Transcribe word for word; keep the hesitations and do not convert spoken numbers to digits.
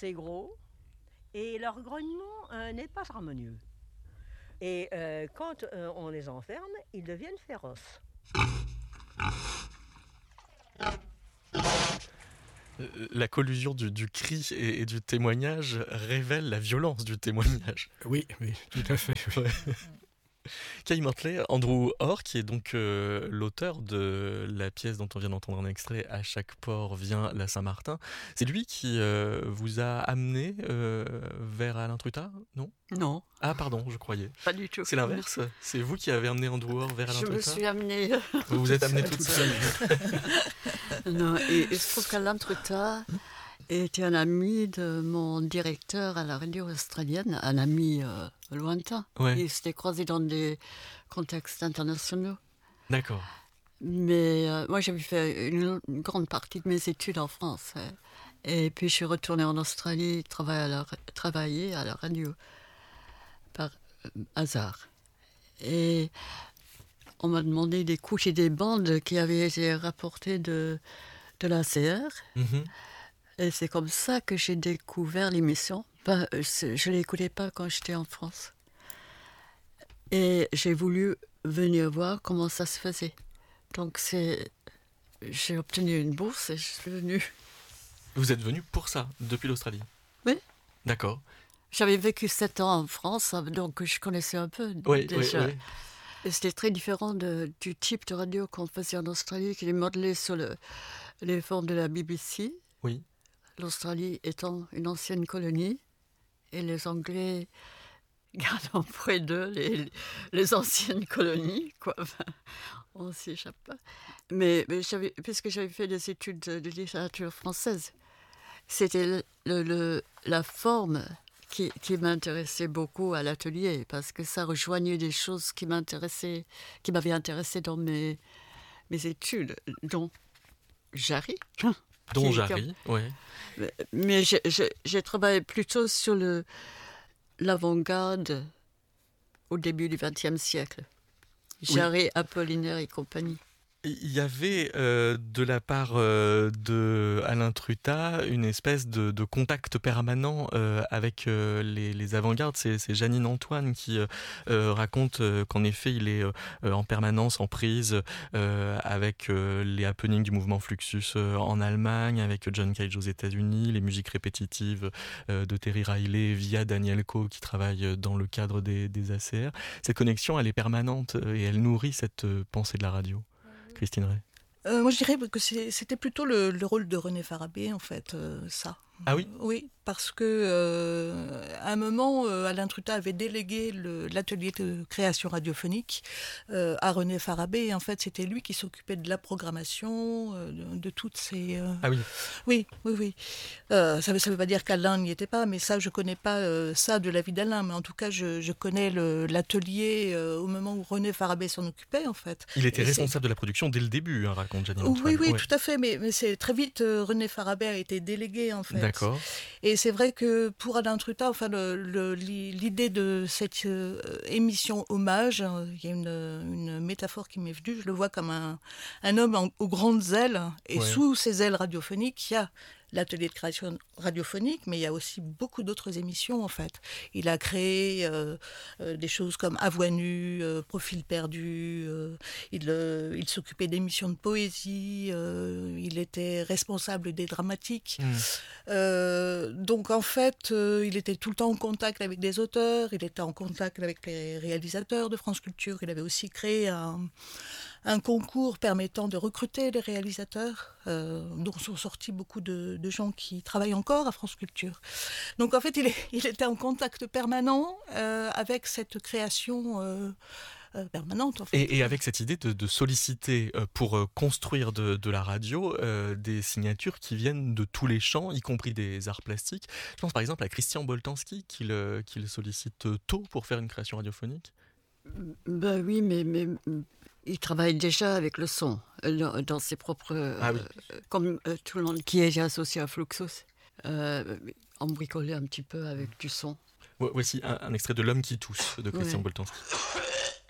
assez gros et leur grognement euh, n'est pas harmonieux. Et euh, quand euh, on les enferme, ils deviennent féroces. La collusion du, du cri et, et du témoignage révèle la violence du témoignage. Oui, oui, tout à fait. Oui. Ouais. Kay Mantley, Andrew Orr, qui est donc euh, l'auteur de la pièce dont on vient d'entendre un extrait, À chaque port vient la Saint-Martin, c'est lui qui euh, vous a amené euh, vers Alain Truttat, non ? Non. Ah pardon, je croyais. Pas du tout. C'est l'inverse ? C'est vous qui avez amené Andrew Orr vers Alain Je Truttat ? me suis amenée. Vous vous êtes amenée toute seule. Non, et il se trouve qu'Alain Truttat était un ami de mon directeur à la radio australienne, un ami euh, lointain. Ouais. Il s'était croisé dans des contextes internationaux. D'accord. Mais euh, moi, j'avais fait une, une grande partie de mes études en France. Hein. Et puis, je suis retournée en Australie travailler à la, travailler à la radio par euh, hasard. Et on m'a demandé d'écouter des bandes qui avaient été rapportées de, de l'A C R. Mm-hmm. Et c'est comme ça que j'ai découvert l'émission. Ben, je ne l'écoutais pas quand j'étais en France. Et j'ai voulu venir voir comment ça se faisait. Donc c'est... j'ai obtenu une bourse et je suis venue. Vous êtes venu pour ça, depuis l'Australie ? Oui. D'accord. J'avais vécu sept ans en France, donc je connaissais un peu Oui, déjà. oui, oui. Et c'était très différent de, du type de radio qu'on faisait en Australie, qui est modelé sur le, les formes de la B B C. Oui. L'Australie étant une ancienne colonie, et les Anglais gardant près d'eux les, les anciennes colonies, quoi. Enfin, on ne s'y échappe pas. Mais, mais j'avais, puisque j'avais fait des études de littérature française, c'était le, le, le, la forme qui, qui m'intéressait beaucoup à l'atelier, parce que ça rejoignait des choses qui m'intéressaient, qui m'avaient intéressé dans mes, mes études, dont Jarry. Dont Jarry, oui. Mais, mais j'ai, j'ai, j'ai travaillé plutôt sur le, l'avant-garde au début du vingtième siècle. Jarry, oui. Apollinaire et compagnie. Il y avait euh, de la part euh, de Alain Truttat une espèce de, de contact permanent euh, avec euh, les, les avant-gardes. C'est, c'est Janine Antoine qui euh, euh, raconte euh, qu'en effet il est euh, en permanence en prise euh, avec euh, les happenings du mouvement Fluxus euh, en Allemagne, avec John Cage aux États-Unis, les musiques répétitives euh, de Terry Riley via Daniel Coe qui travaille dans le cadre des, des A C R. Cette connexion, elle est permanente et elle nourrit cette euh, pensée de la radio. Christine Ray. Euh, moi, je dirais que c'est, c'était plutôt le, le rôle de René Farabee, en fait, euh, ça. Ah oui ? Oui, parce que euh, à un moment, euh, Alain Truttat avait délégué le, l'atelier de création radiophonique euh, à René Farabee. En fait, c'était lui qui s'occupait de la programmation, euh, de, de toutes ces... Euh... Ah oui. Oui, oui, oui. Euh, ça ne veut pas dire qu'Alain n'y était pas, mais ça, je ne connais pas euh, ça de la vie d'Alain. Mais en tout cas, je, je connais le, l'atelier euh, au moment où René Farabee s'en occupait, en fait. Il était Et responsable c'est... de la production dès le début, hein, raconte Janine Antoine. Oui, oui, ouais. tout à fait. Mais, mais c'est très vite, euh, René Farabee a été délégué, en fait. D'accord. Et c'est vrai que pour Alain Truttat, enfin, le, le, l'idée de cette euh, émission hommage, il y a une, une métaphore qui m'est venue, je le vois comme un, un homme en, aux grandes ailes, et ouais. Sous ces ailes radiophoniques, il y a l'atelier de création radiophonique, mais il y a aussi beaucoup d'autres émissions, en fait. Il a créé euh, euh, des choses comme À voix nue, euh, Profil perdu, euh, il, euh, il s'occupait d'émissions de poésie, euh, il était responsable des dramatiques. Mmh. Euh, donc, en fait, euh, il était tout le temps en contact avec des auteurs, il était en contact avec les réalisateurs de France Culture, il avait aussi créé un... un concours permettant de recruter des réalisateurs, euh, dont sont sortis beaucoup de, de gens qui travaillent encore à France Culture. Donc en fait, il, est, il était en contact permanent euh, avec cette création euh, euh, permanente. En fait. Et, et avec cette idée de, de solliciter euh, pour euh, construire de, de la radio euh, des signatures qui viennent de tous les champs, y compris des arts plastiques. Je pense par exemple à Christian Boltanski, qu'il, euh, qu'il sollicite tôt pour faire une création radiophonique. Ben oui, mais... mais... Il travaille déjà avec le son, euh, dans ses propres... Euh, ah oui. euh, comme euh, tout le monde qui est associé à Fluxus, euh, embricolé un petit peu avec du son. Voici un, un extrait de L'homme qui tousse de Christian ouais. Boltanski.